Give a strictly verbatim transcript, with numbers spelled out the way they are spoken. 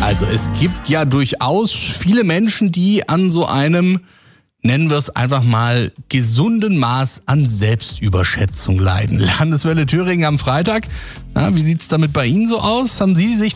Also es gibt ja durchaus viele Menschen, die an so einem, nennen wir es einfach mal, gesunden Maß an Selbstüberschätzung leiden. Landeswelle Thüringen am Freitag. Ja, wie sieht es damit bei Ihnen so aus? Haben Sie sich